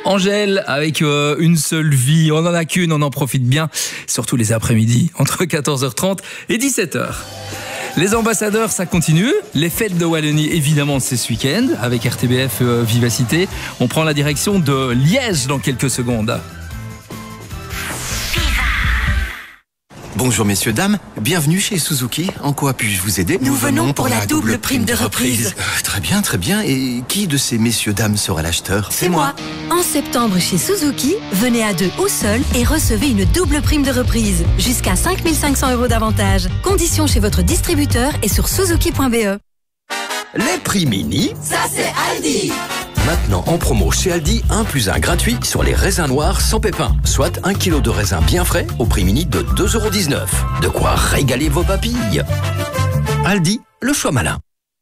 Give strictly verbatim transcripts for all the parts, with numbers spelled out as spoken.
Angèle, avec euh, une seule vie, on n'en a qu'une, on en profite bien, surtout les après-midi, entre quatorze heures trente et dix-sept heures. Les ambassadeurs, ça continue. Les fêtes de Wallonie, évidemment, c'est ce week-end, avec R T B F euh, Vivacité. On prend la direction de Liège dans quelques secondes. Bonjour messieurs, dames, bienvenue chez Suzuki. En quoi puis-je vous aider? Nous venons pour la double prime de reprise. Euh, très bien, très bien. Et qui de ces messieurs, dames sera l'acheteur? C'est moi. En septembre chez Suzuki, venez à deux ou seul et recevez une double prime de reprise. Jusqu'à cinq mille cinq cents euros d'avantage. Conditions chez votre distributeur et sur suzuki point b e. Les prix mini, Ça c'est Aldi. maintenant en promo chez Aldi, un plus un gratuit sur les raisins noirs sans pépins. Soit un kilo de raisins bien frais au prix mini de deux euros dix-neuf. De quoi régaler vos papilles. Aldi, le choix malin.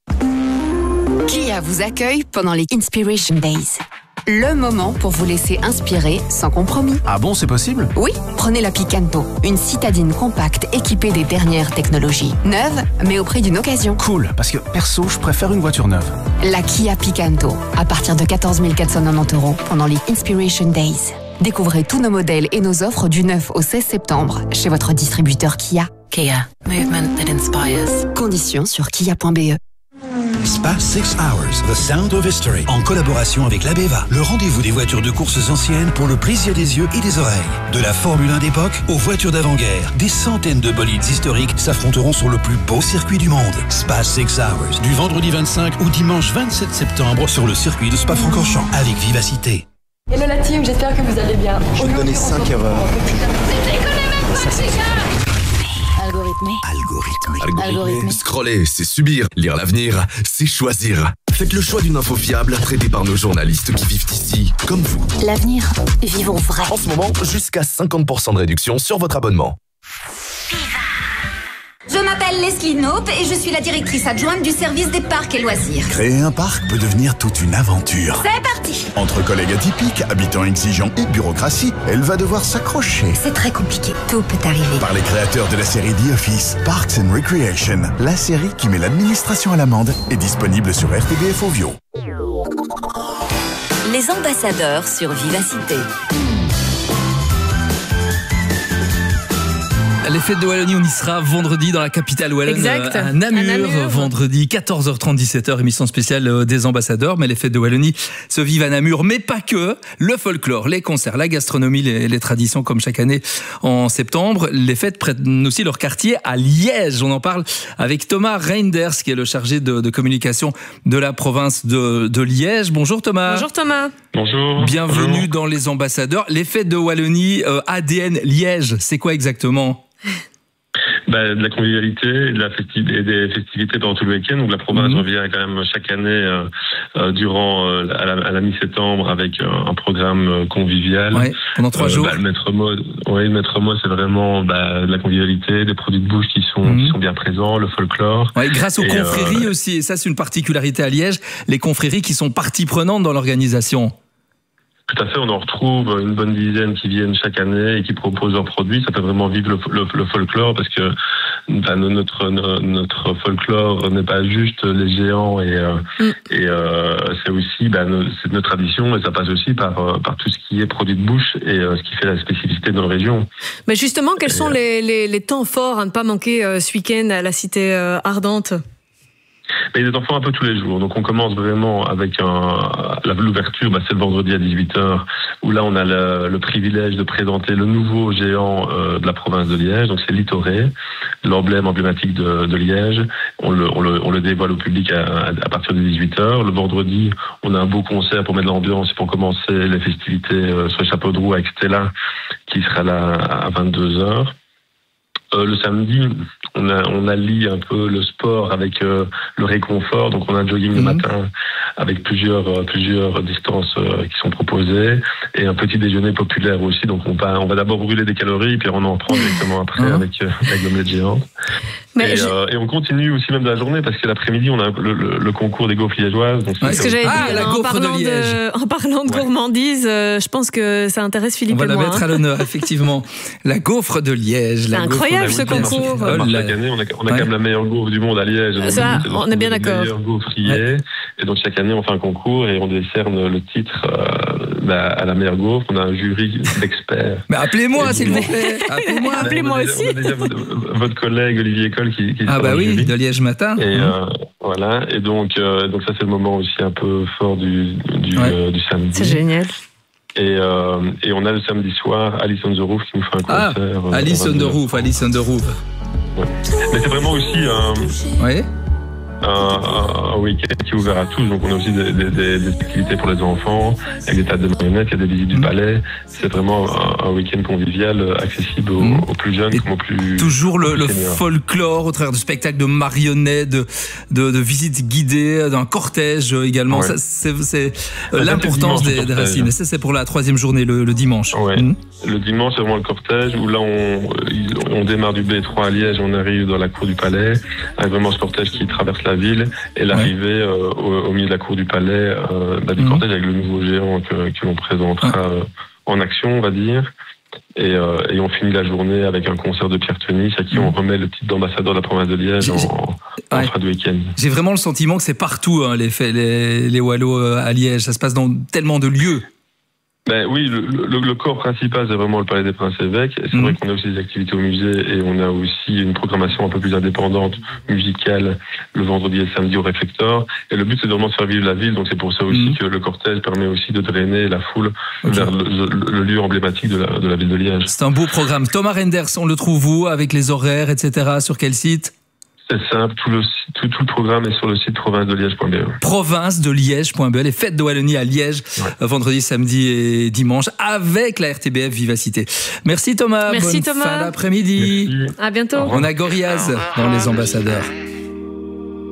Kia vous accueille pendant les Inspiration Days. Le moment pour vous laisser inspirer sans compromis. Ah bon, c'est possible? Oui, prenez la Picanto, une citadine compacte équipée des dernières technologies. Neuve, mais au prix d'une occasion. Cool, parce que perso, je préfère une voiture neuve. La Kia Picanto, à partir de quatorze mille quatre cent quatre-vingt-dix euros pendant les Inspiration Days. Découvrez tous nos modèles et nos offres du neuf au seize septembre chez votre distributeur Kia. Kia, movement that inspires. Conditions sur kia point b e. Spa Six Hours, The Sound of History, en collaboration avec l'Abeva, le rendez-vous des voitures de courses anciennes pour le plaisir des yeux et des oreilles. De la Formule un d'époque aux voitures d'avant-guerre, des centaines de bolides historiques s'affronteront sur le plus beau circuit du monde. Spa Six Hours, du vendredi vingt-cinq au dimanche vingt-sept septembre sur le circuit de Spa-Francorchamps, avec Vivacité. Hello la team, j'espère que vous allez bien. Je vais donner cinq erreurs. Algorithmé. Algorithmé. Algorithmé. Scroller, c'est subir. Lire l'avenir, c'est choisir. Faites le choix d'une info fiable, traitée par nos journalistes qui vivent ici, comme vous. L'avenir, vivons vrai. En ce moment, jusqu'à cinquante pour cent de réduction sur votre abonnement. Je m'appelle Leslie Knope et je suis la directrice adjointe du service des parcs et loisirs. Créer un parc peut devenir toute une aventure. C'est parti. Entre collègues atypiques, habitants exigeants et bureaucratie, elle va devoir s'accrocher. C'est très compliqué. Tout peut arriver. Par les créateurs de la série The Office, Parks and Recreation, la série qui met l'administration à l'amende, est disponible sur R T B F Ovio. Les ambassadeurs sur Vivacité. Les fêtes de Wallonie, on y sera vendredi dans la capitale wallonne, Exact. à Namur, À Namur. vendredi quatorze heures trente, dix-sept heures, émission spéciale des ambassadeurs. Mais les fêtes de Wallonie se vivent à Namur, mais pas que. Le folklore, les concerts, la gastronomie, les, les traditions comme chaque année en septembre. Les fêtes prennent aussi leur quartier à Liège. On en parle avec Thomas Reinders, qui est le chargé de, de communication de la province de, de Liège. Bonjour Thomas. Bonjour Thomas. Bonjour. Bienvenue Bonjour. dans les ambassadeurs. Les fêtes de Wallonie, euh, A D N Liège, c'est quoi exactement? Bah, de la convivialité et, de la festi- et des festivités pendant tout le week-end. Donc la province Mmh. revient quand même chaque année euh, euh, durant euh, à, la, à la mi-septembre avec euh, un programme euh, convivial. Ouais, pendant trois Euh, jours. bah, le maître mot, ouais, le maître mot, c'est vraiment bah, de la convivialité, des produits de bouche qui sont Mmh. qui sont bien présents, le folklore. Ouais, grâce aux Et, confréries euh, aussi, et ça c'est une particularité à Liège, les confréries qui sont partie prenante dans l'organisation. Tout à fait, on en retrouve une bonne dizaine qui viennent chaque année et qui proposent leurs produits. Ça fait vraiment vivre le, le, le folklore parce que ben, notre, notre notre folklore n'est pas juste les géants et euh, Mm. et euh, c'est aussi ben, nos, c'est notre tradition et ça passe aussi par euh, par tout ce qui est produit de bouche et euh, ce qui fait la spécificité de nos régions. Mais justement, quels sont les, les, les temps forts à ne pas manquer euh, ce week-end à la Cité euh, Ardente? Mais il y a des enfants un peu tous les jours. Donc on commence vraiment avec un, la, l'ouverture, bah, c'est le vendredi à dix-huit heures, où là on a le, le privilège de présenter le nouveau géant euh, de la province de Liège. Donc c'est Litoré, l'emblème emblématique de, de Liège. On le, on, le, on le dévoile au public à, à partir de dix-huit heures. Le vendredi, on a un beau concert pour mettre l'ambiance et pour commencer les festivités euh, sur le chapeau de roue avec Stella, qui sera là à vingt-deux heures. Euh, le samedi, on a on allie un peu le sport avec euh, le réconfort. Donc on a un jogging le Mhm. matin avec plusieurs euh, plusieurs distances euh, qui sont proposées et un petit déjeuner populaire aussi. Donc on va on va d'abord brûler des calories puis on en prend directement après Mhm. avec euh, avec l'omelette géante. Mais et, je... euh, et on continue aussi même de la journée parce que l'après-midi, on a le, le, le concours des gaufres liégeoises. Donc ouais, ce que j'avais dit, ah, la en, gaufre parlant de Liège. De, en parlant de ouais. gourmandise, euh, je pense que ça intéresse Philippe on va et la moi. mettre hein. à l'honneur, effectivement. La gaufre de Liège. C'est la incroyable ce oui, concours. Oh, chaque année, on a, on a ouais. quand même la meilleure gaufre du monde à Liège. Donc ça, on est bien d'accord. La meilleure gaufrier. Ouais. Et donc chaque année, on fait un concours et on décerne le titre euh, bah, à la meilleure gaufre. On a un jury d'experts. Mais appelez-moi, s'il vous plaît. Appelez-moi, appelez-moi aussi. On a déjà votre, votre collègue Olivier Cole qui, qui ah bah oui, jury. De Liège Matin. Et mmh. euh, voilà. Et donc, euh, donc ça c'est le moment aussi un peu fort du du, ouais. euh, du samedi. C'est génial. Et, euh, et on a le samedi soir Alice on the Roof qui nous fait un concert. Ah, Alice on the Roof, Alice on the Roof. Ouais. Mais c'est vraiment aussi un, oui. un, un, un week-end qui est ouvert à tous. Donc on a aussi des, des, des, des activités pour les enfants, avec des tas de marionnettes, il y a des visites du palais. C'est vraiment un, un week-end convivial, accessible aux, mmh. aux plus jeunes et comme aux plus... Toujours le, le folklore au travers de spectacles de marionnettes, de, de, de visites guidées, d'un cortège également. Ouais. Ça, c'est c'est euh, l'importance des, des racines. Et ça, c'est pour la troisième journée, le, le dimanche. Ouais. Mmh. Le dimanche, c'est vraiment le cortège où là, on, on démarre du B trois à Liège, on arrive dans la cour du palais, avec vraiment ce cortège qui traverse la ville, et l'arrivée ouais. euh, au, au milieu de la cour du palais euh, bah, du mmh. cortège avec le nouveau géant que, que l'on présentera ouais. euh, en action, on va dire. Et, euh, et on finit la journée avec un concert de Pierre Tenis à qui mmh. on remet le titre d'ambassadeur de la province de Liège en, en ouais. fin de week-end. J'ai vraiment le sentiment que c'est partout, hein, les, les, les Wallos à Liège. Ça se passe dans tellement de lieux. Ben oui, le, le, le corps principal, c'est vraiment le Palais des Princes-Évêques. C'est mmh. vrai qu'on a aussi des activités au musée et on a aussi une programmation un peu plus indépendante, musicale, le vendredi et le samedi au Réflector. Et le but, c'est vraiment de faire vivre la ville. Donc c'est pour ça aussi mmh. que le cortège permet aussi de drainer la foule okay. vers le, le, le lieu emblématique de la, de la ville de Liège. C'est un beau programme. Thomas Renders, on le trouve où, avec les horaires, et cetera. Sur quel site ? C'est simple, tout le, tout, tout le programme est sur le site province de liège point b e. province de liège point b e, les fêtes de Wallonie à Liège, ouais. vendredi, samedi et dimanche, avec la R T B F Vivacité. Merci Thomas, Merci bonne Thomas. fin d'après-midi. Merci. À bientôt. On a Gorillaz dans Les Ambassadeurs.